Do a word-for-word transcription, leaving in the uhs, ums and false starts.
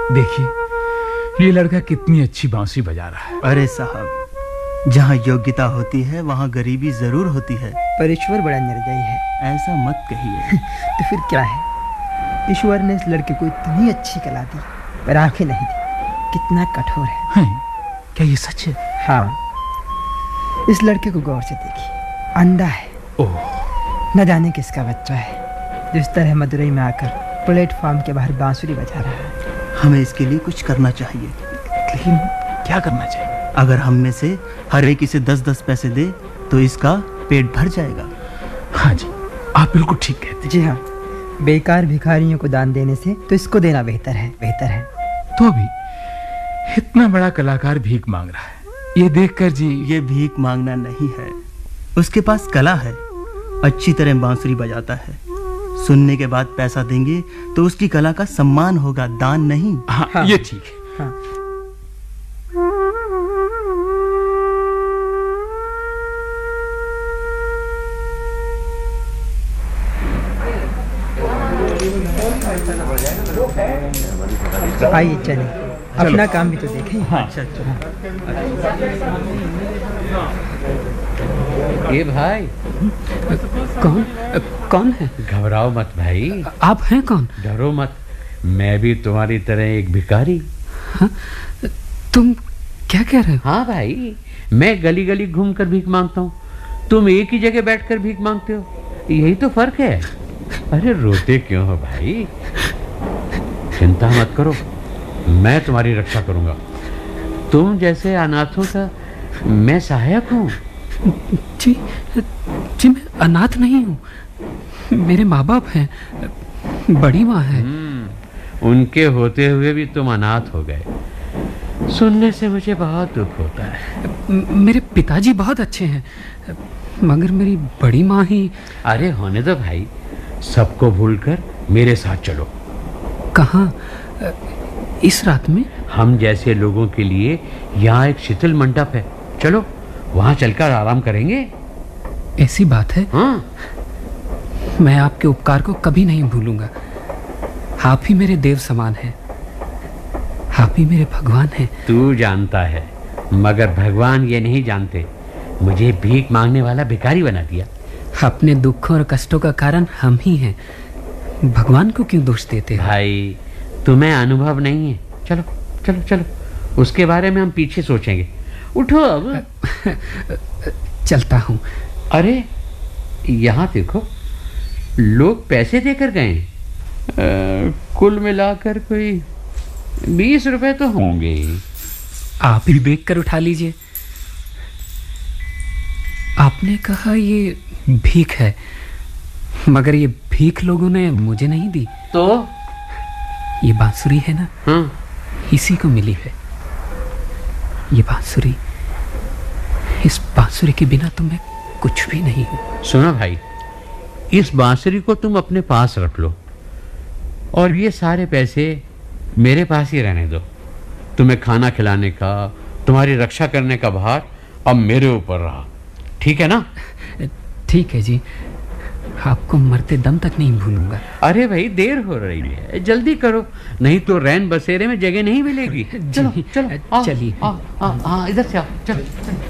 देखिए ये लड़का कितनी अच्छी बांसुरी बजा रहा है। अरे साहब, जहाँ योग्यता होती है वहाँ गरीबी जरूर होती है। पर ईश्वर बड़ा निर्दयी है। ऐसा मत कहिए। तो फिर क्या है, ईश्वर ने इस लड़के को इतनी अच्छी कला दी पर आंखें नहीं दी। कितना कठोर है, है? क्या ये सच है? हाँ, इस लड़के को गौर से देखिए, अंधा है। ओह, न जाने किसका बच्चा है जो इस तरह मदुरई में आकर प्लेटफॉर्म के बाहर बांसुरी बजा रहा है। हमें इसके लिए कुछ करना चाहिए। लेकिन क्या करना चाहिए? अगर हम में से हर एक इसे दस दस पैसे दे तो इसका पेट भर जाएगा। हाँ जी, आप बिल्कुल ठीक कहते हैं। जी हाँ, बेकार भिखारियों को दान देने से तो इसको देना बेहतर है। बेहतर है। तो भी इतना बड़ा कलाकार भीख मांग रहा है, ये देखकर जी। ये भीख मांगना नहीं है, उसके पास कला है, अच्छी तरह बांसुरी बजाता है। सुनने के बाद पैसा देंगे तो उसकी कला का सम्मान होगा, दान नहीं। हाँ, हाँ। ये ठीक है। हाँ। आइए चलें, अपना काम भी तो देखें। हाँ। अच्छा अच्छा। ये भाई कौन कौन है? घबराओ मत भाई। आप हैं कौन? डरो मत, मैं भी तुम्हारी तरह एक भिखारी। हाँ? तुम क्या कह रहे हो? हाँ भाई, मैं गली गली घूम कर भीख मांगता हूँ, तुम एक ही जगह बैठकर भीख मांगते हो, यही तो फर्क है। अरे रोते क्यों हो भाई? चिंता मत करो, मैं तुम्हारी रक्षा करूंगा। तुम जैसे अनाथों का मैं सहायक हूँ। जी जी, मैं अनाथ नहीं हूँ, मेरे माँ बाप हैं, बड़ी माँ है। उनके होते हुए भी तुम अनाथ हो गए, सुनने से मुझे बहुत दुख होता है। म- मेरे पिताजी बहुत अच्छे हैं, मगर मेरी बड़ी माँ ही। अरे होने दो भाई, सबको भूलकर मेरे साथ चलो। कहाँ? इस रात में? हम जैसे लोगों के लिए यहाँ एक शीतल मंडप है, चलो वहाँ चलकर आराम करेंगे। ऐसी बात है? हाँ। मैं आपके उपकार को कभी नहीं भूलूंगा। आप ही मेरे देव समान हैं, आप ही मेरे भगवान हैं। तू जानता है, मगर भगवान ये नहीं जानते, मुझे भीख मांगने वाला भिखारी बना दिया। अपने दुखों और कष्टों का कारण हम ही हैं, भगवान को क्यों दोष देते हो? भाई तुम्हें अनुभव नहीं है, चलो चलो चलो, उसके बारे में हम पीछे सोचेंगे। उठो अब। चलता हूँ। अरे यहाँ देखो, लोग पैसे देकर गए, कुल मिलाकर कोई बीस रुपए तो होंगे। आप ही देख कर उठा लीजिए। आपने कहा ये भीख है, मगर ये भीख लोगों ने मुझे नहीं दी। तो ये बांसुरी है ना, हाँ, इसी को मिली है। ये बांसुरी, इस बांसुरी के बिना तो मैं कुछ भी नहीं हूँ। सुनो भाई, इस बांसुरी को तुम अपने पास रख लो और ये सारे पैसे मेरे पास ही रहने दो। तुम्हें खाना खिलाने का, तुम्हारी रक्षा करने का भार अब मेरे ऊपर रहा, ठीक है ना? ठीक है जी, आपको मरते दम तक नहीं भूलूंगा। अरे भाई देर हो रही है, जल्दी करो, नहीं तो रैन बसेरे में जगह नहीं मिलेगी। चलो चलो, चलिए। इधर से आओ, चलो।